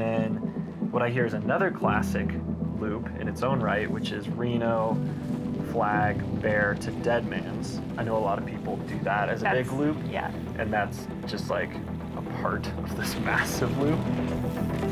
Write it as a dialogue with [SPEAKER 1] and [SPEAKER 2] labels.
[SPEAKER 1] then what I hear is another classic loop in its own right, which is Reno, Flag, Bear to Deadman's. I know a lot of people do that as a big loop.
[SPEAKER 2] Yeah.
[SPEAKER 1] And that's just like a part of this massive loop.